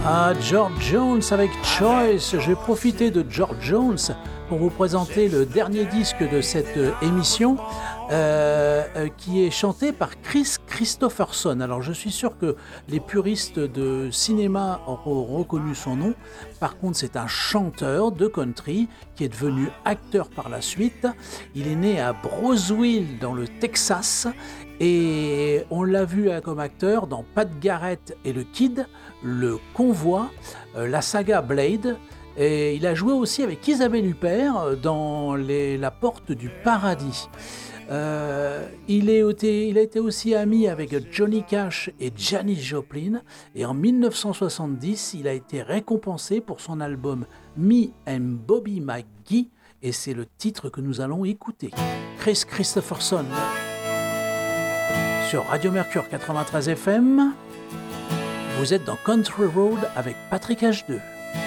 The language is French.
Ah, George Jones avec Choice. Je vais profiter de George Jones pour vous présenter le dernier disque de cette émission qui est chanté par Kris Kristofferson. Alors je suis sûr que les puristes de cinéma auront reconnu son nom. Par contre, c'est un chanteur de country qui est devenu acteur par la suite. Il est né à Brownsville dans le Texas et on l'a vu comme acteur dans Pat Garrett et le Kid, Le Convoi, la saga Blade. Et il a joué aussi avec Isabelle Huppert dans La Porte du Paradis. Il a été aussi ami avec Johnny Cash et Janis Joplin. Et en 1970, il a été récompensé pour son album Me and Bobby McGee. Et c'est le titre que nous allons écouter. Kris Kristofferson sur Radio Mercure 93 FM. Vous êtes dans Country Road avec Patrick H2.